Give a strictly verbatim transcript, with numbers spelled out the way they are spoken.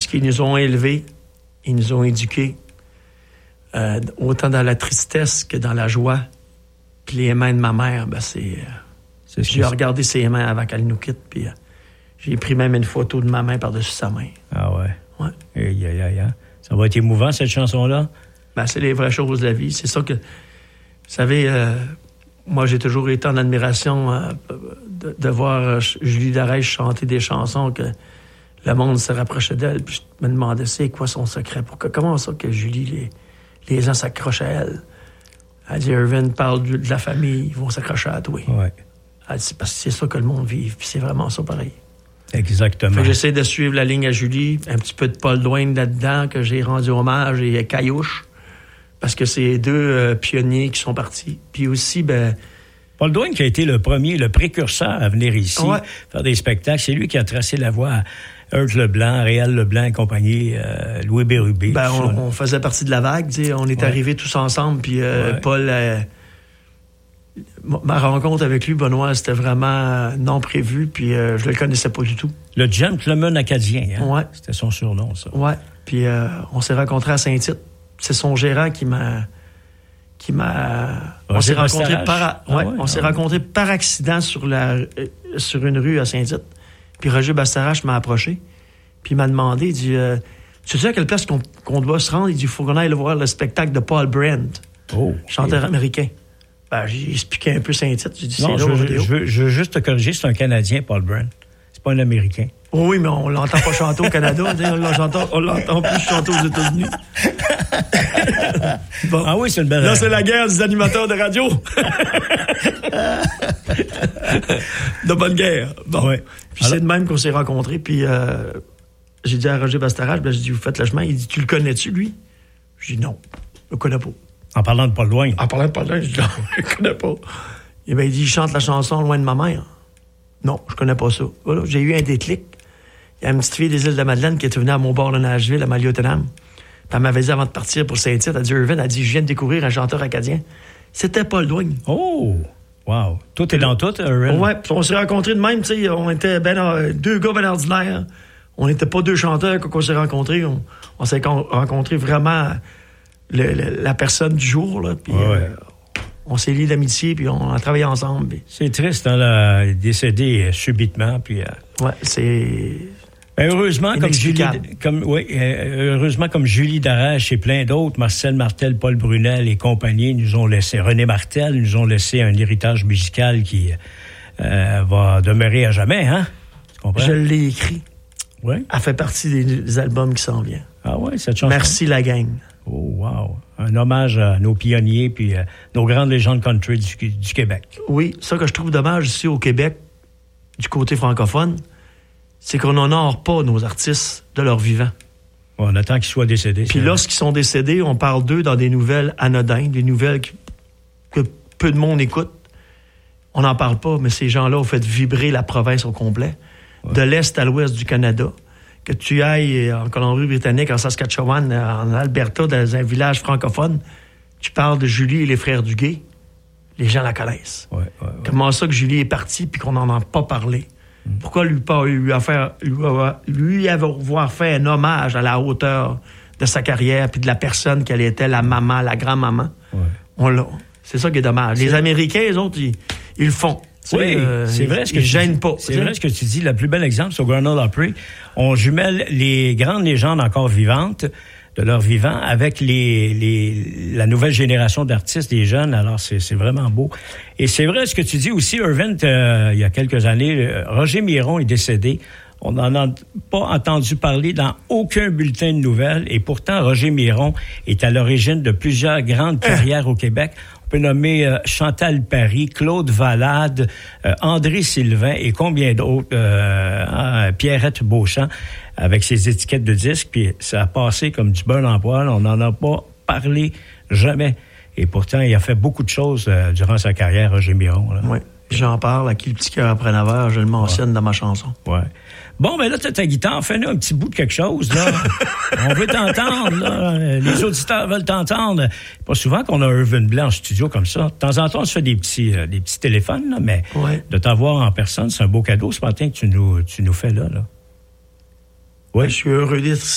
qu'ils nous ont élevés, ils nous ont éduqués, euh, autant dans la tristesse que dans la joie. Puis les mains de ma mère, ben c'est... Euh, c'est j'ai regardé ses mains avant qu'elle nous quitte, puis euh, j'ai pris même une photo de ma main par-dessus sa main. Ah ouais? Ouais. Aïe, aïe, aïe, aïe. Ça va être émouvant, cette chanson-là? Ben, c'est les vraies choses de la vie. C'est ça que... Vous savez, euh, moi, j'ai toujours été en admiration euh, de, de voir euh, Julie Darèche chanter des chansons que le monde se rapprochait d'elle. Puis je me demandais, c'est quoi son secret? Pourquoi, comment ça que Julie, les, les gens s'accrochent à elle? Elle dit, Irvine parle de, de la famille, ils vont s'accrocher à toi. Ouais. Elle dit, parce que c'est ça que le monde vit, puis c'est vraiment ça pareil. Exactement. Fait que j'essaie de suivre la ligne à Julie, un petit peu de Paul Douane là-dedans, que j'ai rendu hommage, et Caillouche, parce que c'est deux euh, pionniers qui sont partis. Puis aussi, ben... Paul Douane qui a été le premier, le précurseur à venir ici, ouais. faire des spectacles. C'est lui qui a tracé la voie à Hurt Leblanc, Réal Leblanc et compagnie, euh, Louis Bérubé. Ben, on, on faisait partie de la vague, tu sais. On est ouais. arrivés tous ensemble, puis euh, ouais. Paul... Euh, ma rencontre avec lui, Benoît, c'était vraiment non prévu, puis euh, je le connaissais pas du tout. Le gentleman acadien, hein? Ouais. C'était son surnom, ça. Ouais. Puis euh, on s'est rencontrés à Saint-Tite. C'est son gérant qui m'a... qui m'a... On s'est rencontrés par... Ouais, ah ouais, on ah s'est ouais. rencontrés par accident sur, la... euh, sur une rue à Saint-Tite. Puis Roger Bastarache m'a approché, puis il m'a demandé, il dit... Euh, tu sais à quelle place qu'on, qu'on doit se rendre? Il dit, il faut qu'on aille voir le spectacle de Paul Brandt, oh, chanteur okay. américain. Ben, j'ai expliqué un peu Saint-Tite. J'ai dit, non, c'est je, là, je, je, veux, je veux juste te corriger, c'est un Canadien, Paul Brandt. C'est pas un Américain. Oh oui, mais on l'entend pas chanter au Canada. On l'entend, on l'entend plus chanter aux États-Unis. Bon. Ah oui, c'est une belle... Là, c'est la guerre des animateurs de radio. De bonne guerre. Bon. Ouais. Puis alors... c'est de même qu'on s'est rencontrés. Puis euh, j'ai dit à Roger Bastarache, ben, j'ai dit, vous faites le chemin. Il dit, tu le connais-tu, lui? J'ai dit, non, je le connais pas. En parlant de Paul Douane. En parlant de Paul Douane, je dis, non, je le connais pas. Et ben, il dit, il chante la chanson Loin de ma mère. Non, je connais pas ça. Voilà, j'ai eu un déclic. Il y a une petite fille des îles de Madeleine qui était venue à mon bord de Nashville, à Maliotenam. Puis elle m'avait dit avant de partir pour Saint-Tite, elle dit, Irvine, elle dit, je viens de découvrir un chanteur acadien. C'était Paul Douane. Oh! Wow! Tout est dans tout, Irvine. Ouais, on s'est rencontrés de même, tu sais, on était ben, deux gars ben ordinaires. On n'était pas deux chanteurs quand on s'est rencontrés. On, on s'est con- rencontrés vraiment le, le, la personne du jour, là. Puis, ouais. euh, on s'est liés d'amitié, puis on a travaillé ensemble. Puis... C'est triste, hein, là, il est décédé subitement, puis... Euh... Ouais, c'est... Ben heureusement, comme Julie, comme, oui, heureusement, comme Julie Darèche et plein d'autres, Marcel Martel, Paul Brunel et compagnie nous ont laissé, René Martel nous ont laissé un héritage musical qui euh, va demeurer à jamais, hein? Tu comprends? Je l'ai écrit. Oui. Elle fait partie des, des albums qui s'en viennent. Ah oui, cette chanson. Merci la gang. Oh, wow. Un hommage à nos pionniers puis à nos grandes légendes country du, du Québec. Oui, ça que je trouve dommage ici au Québec, du côté francophone, c'est qu'on n'honore pas nos artistes de leur vivant. On attend qu'ils soient décédés. Puis lorsqu'ils sont décédés, on parle d'eux dans des nouvelles anodines, des nouvelles qui, que peu de monde écoute. On n'en parle pas, mais ces gens-là ont fait vibrer la province au complet, ouais. De l'est à l'ouest du Canada. Que tu ailles en Colombie-Britannique, en Saskatchewan, en Alberta, dans un village francophone, tu parles de Julie et les frères Duguay, les gens la connaissent. Ouais, ouais, ouais. Comment ça que Julie est partie puis qu'on n'en a pas parlé? Pourquoi lui, pas, lui, faire, lui, lui avoir fait un hommage à la hauteur de sa carrière puis de la personne qu'elle était, la maman, la grand-maman? Ouais. On l'a. C'est ça qui est dommage. C'est... Les Américains, les autres, ils, ils le font. Oui, euh, c'est vrai ce que ils tu gênent dis. pas. C'est vrai ce que tu dis. Le plus bel exemple, c'est au Grand Ole Opry. On jumelle les grandes légendes encore vivantes de leur vivant avec les, les, la nouvelle génération d'artistes, des jeunes. Alors, c'est, c'est vraiment beau. Et c'est vrai ce que tu dis aussi, Irvine, euh, il y a quelques années, Roger Miron est décédé. On n'en a pas entendu parler dans aucun bulletin de nouvelles. Et pourtant, Roger Miron est à l'origine de plusieurs grandes carrières au Québec. On peut nommer euh, Chantal Paris, Claude Valade, euh, André Sylvain et combien d'autres, euh, hein, Pierrette Beauchamp, avec ses étiquettes de disques. Puis ça a passé comme du beurre en poêle. On n'en a pas parlé jamais. Et pourtant, il a fait beaucoup de choses euh, durant sa carrière, Roger Miron. Là. Oui, j'en parle. À qui le petit cœur après neuf heures, je le mentionne ouais. dans ma chanson. Ouais. Bon, ben là, t'as ta guitare, fais-nous un petit bout de quelque chose, là. On veut t'entendre, là. Les auditeurs veulent t'entendre. Pas souvent qu'on a Irvine Blanc en studio comme ça. De temps en temps, on se fait des petits, euh, des petits téléphones, là, mais ouais. De t'avoir en personne, c'est un beau cadeau ce matin que tu nous, tu nous fais là, là. Ouais. Je suis heureux d'être ici.